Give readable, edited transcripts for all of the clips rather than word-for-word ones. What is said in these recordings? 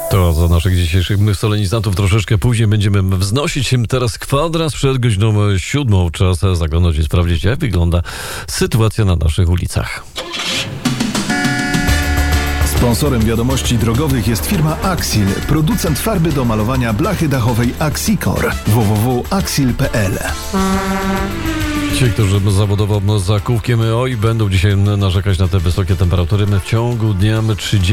To za naszych dzisiejszych solenizantów troszeczkę później będziemy wznosić im teraz kwadrans przed godziną 7. Czas zaglądać i sprawdzić, jak wygląda sytuacja na naszych ulicach. Sponsorem wiadomości drogowych jest firma Axil, producent farby do malowania blachy dachowej Axicor. www.axil.pl. Ci, którzy zawodowo za kółkiem będą dzisiaj narzekać na te wysokie temperatury. W ciągu dnia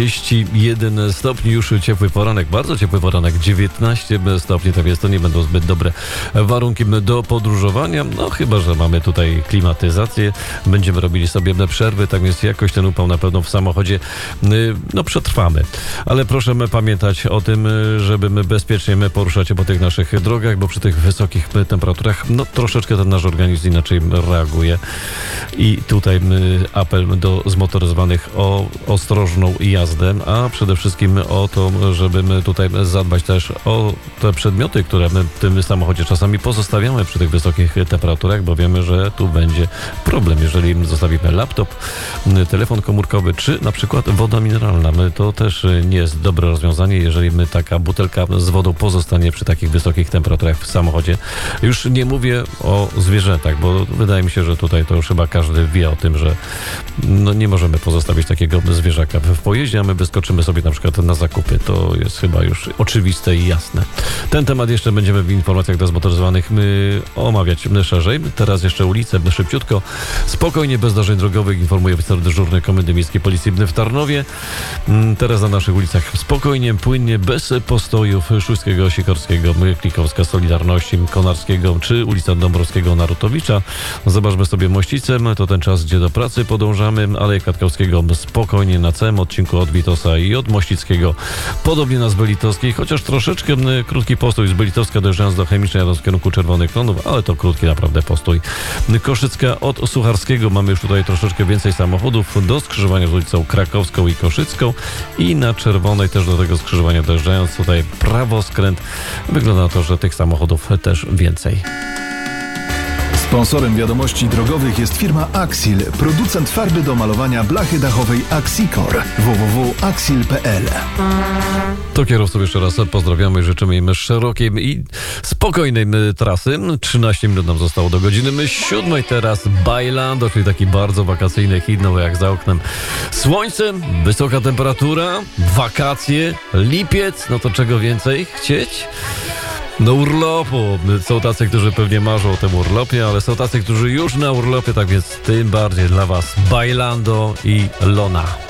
31 stopni, już ciepły poranek, bardzo ciepły poranek, 19 stopni, tak więc to nie będą zbyt dobre warunki do podróżowania, no chyba że mamy tutaj klimatyzację, będziemy robili sobie przerwy, tak więc jakoś ten upał na pewno w samochodzie przetrwamy. Ale proszę pamiętać o tym, żeby bezpiecznie poruszać się po tych naszych drogach, bo przy tych wysokich temperaturach troszeczkę ten nasz organizm inaczej reaguje. I tutaj apel do zmotoryzowanych o ostrożną jazdę, a przede wszystkim o to, żeby tutaj zadbać też o te przedmioty, które my w tym samochodzie czasami pozostawiamy przy tych wysokich temperaturach, bo wiemy, że tu będzie problem, jeżeli zostawimy laptop, telefon komórkowy, czy na przykład woda mineralna. To też nie jest dobre rozwiązanie, jeżeli taka butelka z wodą pozostanie przy takich wysokich temperaturach w samochodzie. Już nie mówię o zwierzętach, bo wydaje mi się, że tutaj to już chyba każdy wie o tym, że nie możemy pozostawić takiego zwierzaka w pojeździe, a my wyskoczymy sobie na przykład na zakupy. To jest chyba już oczywiste i jasne. Ten temat jeszcze będziemy w informacjach dla zmotoryzowanych omawiać szerzej. Teraz jeszcze ulice, szybciutko. Spokojnie, bez zdarzeń drogowych, informuje oficer dyżurny Komendy Miejskiej Policji w Tarnowie. Teraz na naszych ulicach spokojnie, płynnie, bez postojów Szóstego, Sikorskiego, Klikowska, Solidarności, Konarskiego czy ulica Dąbrowskiego, Narutowicza. Zobaczmy sobie Mościcę, to ten czas, gdzie do pracy podążamy. Aleję Kwiatkowskiego spokojnie na całym odcinku od Witosa i od Mościckiego. Podobnie na Zbelitowskiej, chociaż troszeczkę krótki postój z Belitowska dojeżdżając do Chemicznej, jadąc w kierunku Czerwonych Klonów, ale to krótki naprawdę postój. Koszycka od Sucharskiego, mamy już tutaj troszeczkę więcej samochodów do skrzyżowania z ulicą Krakowską i Koszycką i na Czerwonej też do tego skrzyżowania dojeżdżając tutaj prawoskręt. Wygląda na to, że tych samochodów też więcej. Sponsorem wiadomości drogowych jest firma Axil, producent farby do malowania blachy dachowej Axicor. www.axil.pl. To kierowców jeszcze raz pozdrawiamy i życzymy im szerokiej i spokojnej trasy. 13 minut nam zostało do godziny 7. Teraz Bailando, czyli taki bardzo wakacyjny hit, jak za oknem słońce, wysoka temperatura, wakacje, lipiec, to czego więcej chcieć? Urlopu. Są tacy, którzy pewnie marzą o tym urlopie, ale są tacy, którzy już na urlopie, tak więc tym bardziej dla was Bailando i Lona.